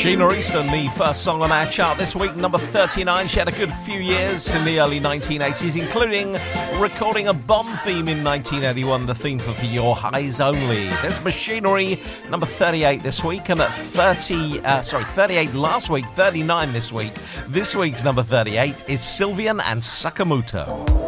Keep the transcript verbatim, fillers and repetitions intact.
Sheena Easton, the first song on our chart this week, number thirty-nine. She had a good few years in the early nineteen eighties, including recording a Bond theme in nineteen eighty-one, the theme for For Your Eyes Only. There's Machinery, number thirty-eight this week, and at thirty, uh, sorry, thirty-eight last week, thirty-nine this week. This week's number thirty-eight is Sylvian and Sakamoto.